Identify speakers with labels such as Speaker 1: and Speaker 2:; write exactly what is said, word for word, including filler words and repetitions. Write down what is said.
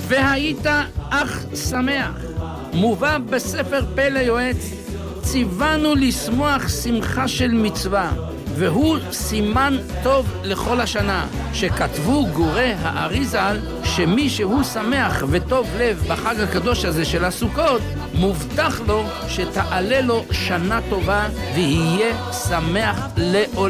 Speaker 1: והיית אך שמח. מובא בספר פלא יועץ, ציוונו לשמוח שמחה של מצווה, והוא סימן טוב לכל השנה, שכתבו גורי האריז"ל שמי שהוא שמח וטוב לב בחג הקדוש הזה של הסוכות, מובטח לו שתעלה לו שנה טובה ויהיה שמח לעולם.